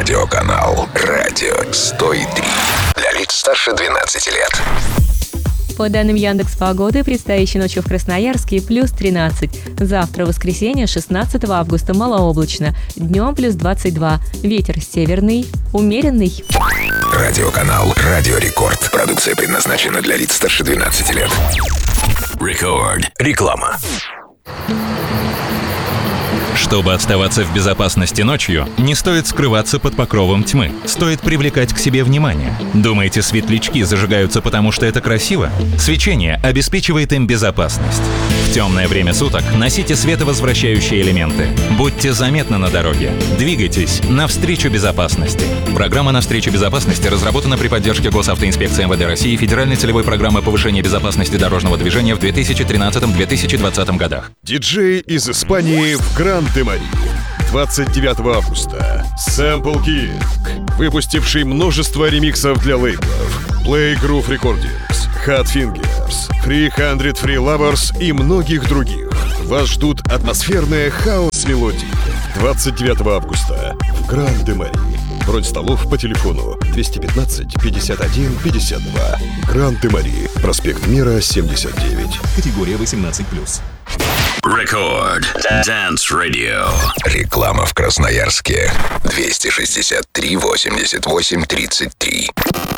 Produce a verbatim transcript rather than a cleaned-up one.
Радиоканал «Радио сто три». Для лиц старше двенадцати лет. По данным Яндекс.Погоды, предстоящей ночью в Красноярске плюс тринадцать. Завтра, воскресенье, шестнадцатого августа, малооблачно. Днем плюс двадцать два. Ветер северный, умеренный. Радиоканал «Радио Рекорд». Продукция предназначена для лиц старше двенадцати лет. Рекорд. Реклама. Чтобы оставаться в безопасности ночью, не стоит скрываться под покровом тьмы. Стоит привлекать к себе внимание. Думаете, светлячки зажигаются потому, что это красиво? Свечение обеспечивает им безопасность. В темное время суток носите световозвращающие элементы. Будьте заметны на дороге. Двигайтесь навстречу безопасности. Программа «Навстречу безопасности» разработана при поддержке Госавтоинспекции эм вэ дэ России и Федеральной целевой программы повышения безопасности дорожного движения в две тысячи тринадцатом - две тысячи двадцатом годах. Диджей из Испании в Гран-де-Мари. двадцать девятого августа. Sample King, выпустивший множество ремиксов для лейблов Play Groove Recordings, Hot Fingers, триста Free Lovers и многих других. Вас ждут атмосферные хаос-мелодии. двадцать девятого августа в Гран-де-Мари. Бронь столов по телефону двести пятнадцать пятьдесят один пятьдесят два. Гран-де-Мари. Проспект Мира, семьдесят девять. Категория восемнадцать плюс. Рекорд. Dance Radio. Реклама в Красноярске. двести шестьдесят три восемьдесят восемь тридцать три.